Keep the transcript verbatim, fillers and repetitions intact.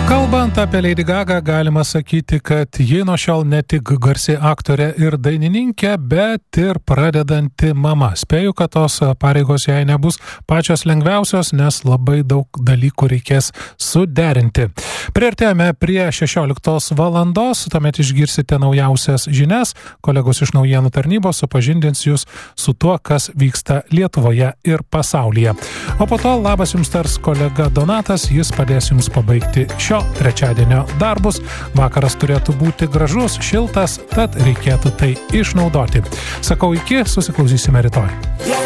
Kalbant apie Lady Gaga, galima sakyti, kad ji nuo šiol ne tik garsi aktorė ir dainininkė, bet ir pradedanti mama. Spėju, kad tos pareigos jai nebus pačios lengviausios, nes labai daug dalykų reikės suderinti. Priartėjome prie šešioliktos valandos, tuomet išgirsite naujausias žinias. Kolegos iš naujienų tarnybos supažindins jūs su tuo, kas vyksta Lietuvoje ir pasaulyje. O po to labas jums tars kolega Donatas, jis padės jums pabaigti šio trečiadienio darbus. Vakaras turėtų būti gražus, šiltas, tad reikėtų tai išnaudoti. Sakau iki, susiklausysime rytoj.